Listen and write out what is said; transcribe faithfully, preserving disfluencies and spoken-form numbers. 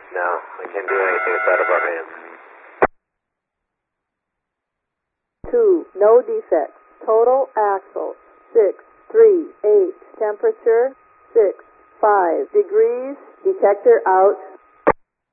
No, we can't do anything. It's out of our hands. Two, no defects. Total axle, six, three, eight. Temperature, six, five degrees. Detector out.